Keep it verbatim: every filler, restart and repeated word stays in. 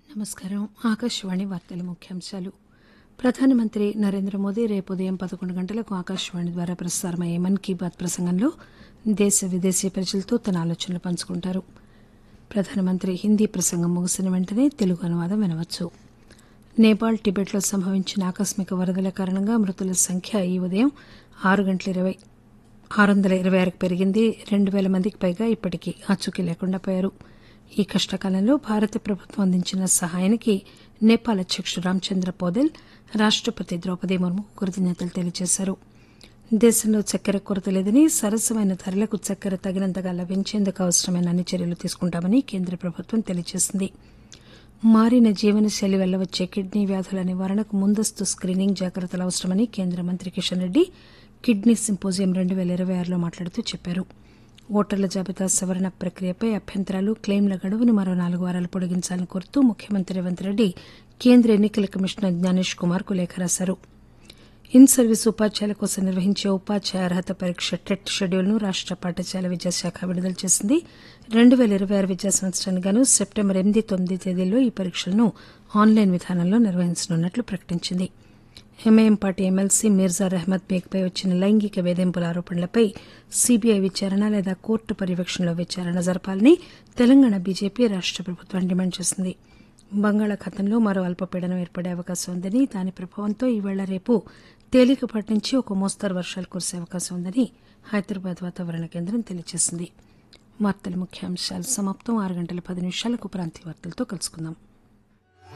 నమస్కారం. ఆకాశవాణి వార్తల ముఖ్యాంశాలు. ప్రధానమంత్రి నరేంద్ర మోదీ రేపు ఉదయం పదకొండు గంటలకు ఆకాశవాణి ద్వారా ప్రసారమయ్యే మన్ కీ బాత్ ప్రసంగంలో దేశ విదేశీ ప్రజలతో తన ఆలోచనలు పంచుకుంటారు. ప్రధానమంత్రి హిందీ ప్రసంగం ముగిసిన వెంటనే తెలుగు అనువాదం వినవచ్చు. నేపాల్, టిబెట్లో సంభవించిన ఆకస్మిక వరదల కారణంగా మృతుల సంఖ్య ఈ ఉదయం ఆరు గంటల ఇరవై ఆరు వందల ఇరవై ఆరుకు పెరిగింది. రెండు పేల మందికి పైగా ఇప్పటికీ ఆచూకీ లేకుండా పోయారు. ఈ కష్టకాలంలో భారత ప్రభుత్వం అందించిన సహాయానికి నేపాల్ అధ్యకుడు రామచంద్ర పౌదెల్, రాష్టపతి ద్రౌపది ముర్ము కృతజ్ఞతలు తెలియజేశారు. దేశంలో చక్కెర కొరత లేదని, సరసమైన ధరలకు చక్కెర తగినంతగా లభించేందుకు అవసరమైన అన్ని చర్యలు తీసుకుంటామని కేంద్ర ప్రభుత్వం తెలియజేసింది. మారిన జీవనశైలి వల్ల వచ్చే కిడ్నీ వ్యాధుల నివారణకు ముందస్తు స్కీనింగ్ జాగ్రత్తలు అవసరమని కేంద్ర మంత్రి కిషన్ రెడ్డి కిడ్నీ సింపోజియం రెండు పేల ఇరవై ఆరులో మాట్లాడుతూ చెప్పారు. ఓటర్ల జాబితా సవరణ ప్రక్రియపై అభ్యంతరాలు, క్లెయిమ్ల గడువును మరో నాలుగు వారాలు పొడిగించాలని కోరుతూ ముఖ్యమంత్రి రేవంత్ రెడ్డి కేంద్ర ఎన్నికల కమిషనర్ జ్ఞానేష్ కుమార్ కు లేఖ రాశారు. ఇన్ సర్వీస్ ఉపాధ్యాయుల కోసం నిర్వహించే ఉపాధ్యాయ అర్హత పరీక్ష టెట్ షెడ్యూల్ను రాష్ట పాఠశాల విద్యాశాఖ విడుదల చేసింది. రెండు పేల ఇరవై ఆరు విద్యా సంవత్సరానికి గాను సెప్టెంబర్ ఎనిమిది తొమ్మిది తేదీల్లో ఈ పరీక్షలను ఆన్లైన్ విధానంలో నిర్వహించనున్నట్లు ప్రకటించింది. MIM party MLC Mirza Ahmed బేగ్పై వచ్చిన లైంగిక వేధింపుల ఆరోపణలపై సీబీఐ విచారణ లేదా కోర్టు పర్యవేక్షణలో విచారణ జరపాలని తెలంగాణ బీజేపీ రాష్ట ప్రభుత్వం డిమాండ్ చేసింది. బంగాళాఖాతంలో మరో అల్పపీడనం ఏర్పడే అవకాశం ఉందని, దాని ప్రభావంతో ఈవేళ రేపు తేలికపాటి నుంచి ఒక మోస్తరు వర్షాలు కురిసే అవకాశం ఉందని హైదరాబాద్ వాతావరణ కేంద్రం తెలియజేసింది. వార్తల ముఖ్యాంశాలు సమాప్తం. ఆరు గంటల పది నిమిషాలకు ప్రాంతీయ వార్తలతో కలుసుకుందాం.